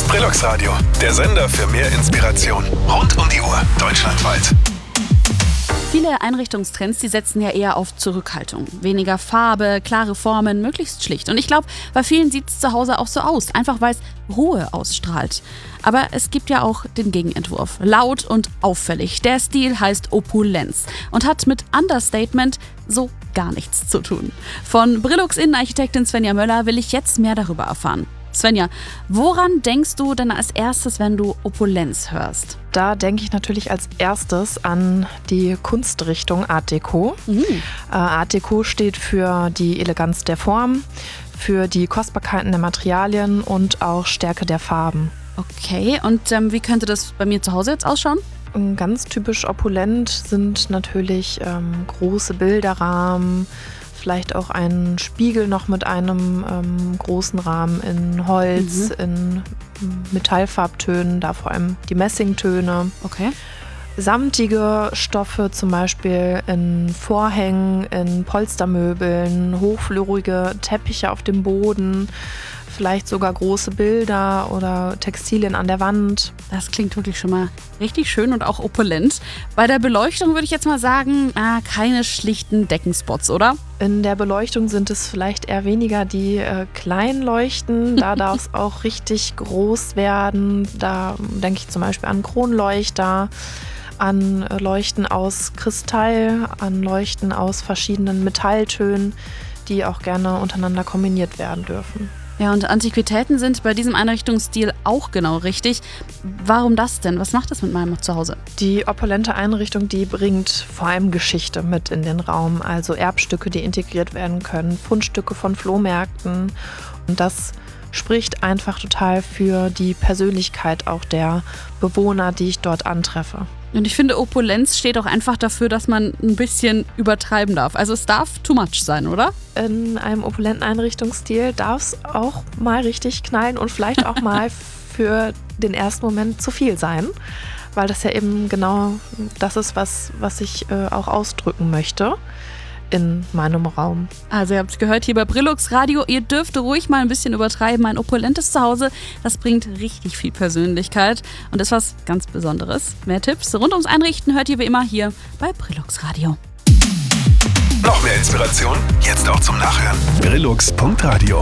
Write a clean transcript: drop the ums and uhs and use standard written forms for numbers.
ist Brillux Radio, der Sender für mehr Inspiration. Rund um die Uhr, deutschlandweit. Viele Einrichtungstrends, die setzen ja eher auf Zurückhaltung. Weniger Farbe, klare Formen, möglichst schlicht. Und ich glaube, bei vielen sieht es zu Hause auch so aus, einfach weil es Ruhe ausstrahlt. Aber es gibt ja auch den Gegenentwurf. Laut und auffällig. Der Stil heißt Opulenz und hat mit Understatement so gar nichts zu tun. Von Brillux Innenarchitektin Svenja Möller will ich jetzt mehr darüber erfahren. Svenja, woran denkst du denn als erstes, wenn du Opulenz hörst? Da denke ich natürlich als erstes an die Kunstrichtung Art Deco. Art Deco steht für die Eleganz der Form, für die Kostbarkeiten der Materialien und auch Stärke der Farben. Okay, und wie könnte das bei mir zu Hause jetzt ausschauen? Ganz typisch opulent sind natürlich große Bilderrahmen, vielleicht auch ein Spiegel noch mit einem großen Rahmen in Holz, in Metallfarbtönen, da vor allem die Messingtöne. Okay. Samtige Stoffe, zum Beispiel in Vorhängen, in Polstermöbeln, hochflorige Teppiche auf dem Boden, vielleicht sogar große Bilder oder Textilien an der Wand. Das klingt wirklich schon mal richtig schön und auch opulent. Bei der Beleuchtung würde ich jetzt mal sagen, keine schlichten Deckenspots, oder? In der Beleuchtung sind es vielleicht eher weniger die kleinen Leuchten. Da darf es auch richtig groß werden. Da denke ich zum Beispiel an Kronleuchter, an Leuchten aus Kristall, an Leuchten aus verschiedenen Metalltönen, die auch gerne untereinander kombiniert werden dürfen. Ja, und Antiquitäten sind bei diesem Einrichtungsstil auch genau richtig. Warum das denn? Was macht das mit meinem Zuhause? Die opulente Einrichtung, die bringt vor allem Geschichte mit in den Raum, also Erbstücke, die integriert werden können, Fundstücke von Flohmärkten. Und das spricht einfach total für die Persönlichkeit auch der Bewohner, die ich dort antreffe. Und ich finde, Opulenz steht auch einfach dafür, dass man ein bisschen übertreiben darf. Also es darf too much sein, oder? In einem opulenten Einrichtungsstil darf es auch mal richtig knallen und vielleicht auch mal für den ersten Moment zu viel sein, weil das ja eben genau das ist, was ich auch ausdrücken möchte in meinem Raum. Also ihr habt es gehört hier bei Brillux Radio, ihr dürft ruhig mal ein bisschen übertreiben. Ein opulentes Zuhause, das bringt richtig viel Persönlichkeit und ist was ganz Besonderes. Mehr Tipps rund ums Einrichten hört ihr wie immer hier bei Brillux Radio. Noch mehr Inspiration? Jetzt auch zum Nachhören. Brillux.radio